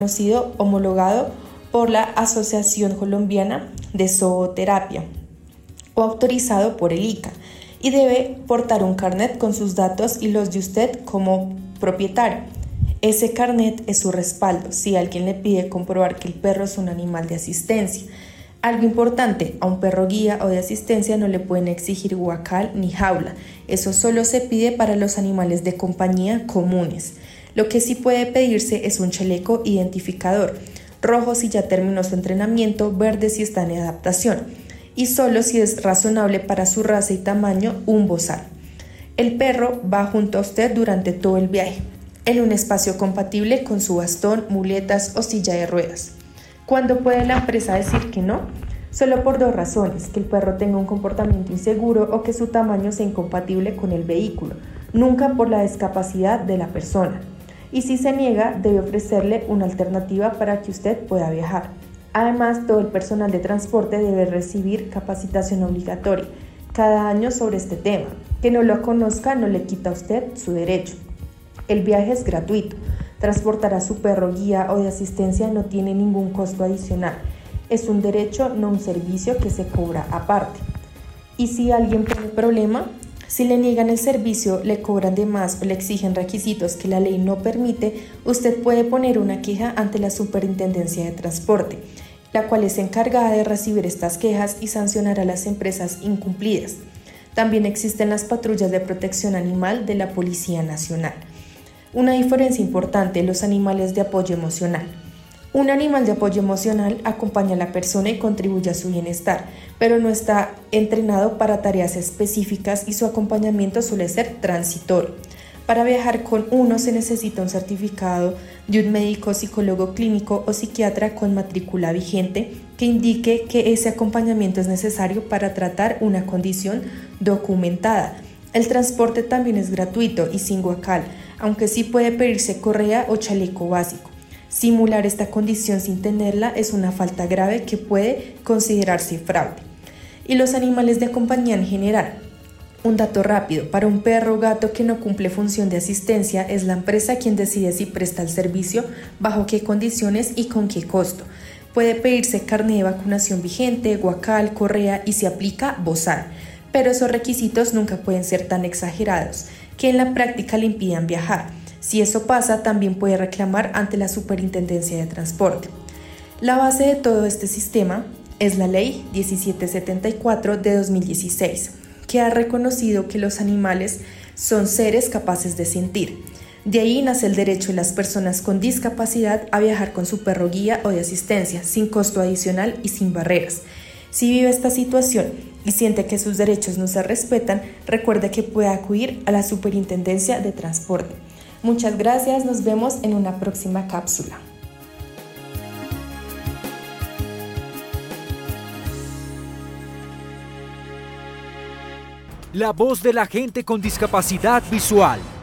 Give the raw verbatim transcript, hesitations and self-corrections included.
Conocido, homologado por la Asociación Colombiana de Zooterapia o autorizado por el I C A, y debe portar un carnet con sus datos y los de usted como propietario. Ese carnet es su respaldo si alguien le pide comprobar que el perro es un animal de asistencia. Algo importante, a un perro guía o de asistencia no le pueden exigir guacal ni jaula. Eso solo se pide para los animales de compañía comunes. Lo que sí puede pedirse es un chaleco identificador, rojo si ya terminó su entrenamiento, verde si está en adaptación, y solo si es razonable para su raza y tamaño, un bozal. El perro va junto a usted durante todo el viaje, en un espacio compatible con su bastón, muletas o silla de ruedas. ¿Cuándo puede la empresa decir que no? Solo por dos razones: que el perro tenga un comportamiento inseguro o que su tamaño sea incompatible con el vehículo, nunca por la discapacidad de la persona. Y si se niega, debe ofrecerle una alternativa para que usted pueda viajar. Además, todo el personal de transporte debe recibir capacitación obligatoria cada año sobre este tema. Que no lo conozca no le quita a usted su derecho. El viaje es gratuito. Transportar a su perro guía o de asistencia no tiene ningún costo adicional. Es un derecho, no un servicio que se cobra aparte. Y si alguien pone problema, si le niegan el servicio, le cobran de más o le exigen requisitos que la ley no permite, usted puede poner una queja ante la Superintendencia de Transporte, la cual es encargada de recibir estas quejas y sancionar a las empresas incumplidas. También existen las patrullas de protección animal de la Policía Nacional. Una diferencia importante: los animales de apoyo emocional. Un animal de apoyo emocional acompaña a la persona y contribuye a su bienestar, pero no está entrenado para tareas específicas y su acompañamiento suele ser transitorio. Para viajar con uno se necesita un certificado de un médico, psicólogo clínico o psiquiatra con matrícula vigente que indique que ese acompañamiento es necesario para tratar una condición documentada. El transporte también es gratuito y sin guacal, aunque sí puede pedirse correa o chaleco básico. Simular esta condición sin tenerla es una falta grave que puede considerarse fraude. Y los animales de compañía en general. Un dato rápido: para un perro o gato que no cumple función de asistencia, es la empresa quien decide si presta el servicio, bajo qué condiciones y con qué costo. Puede pedirse carnet de vacunación vigente, guacal, correa y, si aplica, bozal. Pero esos requisitos nunca pueden ser tan exagerados que en la práctica le impidan viajar. Si eso pasa, también puede reclamar ante la Superintendencia de Transporte. La base de todo este sistema es la Ley diecisiete setenta y cuatro de dos mil dieciséis, que ha reconocido que los animales son seres capaces de sentir. De ahí nace el derecho de las personas con discapacidad a viajar con su perro guía o de asistencia, sin costo adicional y sin barreras. Si vive esta situación y siente que sus derechos no se respetan, recuerde que puede acudir a la Superintendencia de Transporte. Muchas gracias, nos vemos en una próxima cápsula. La voz de la gente con discapacidad visual.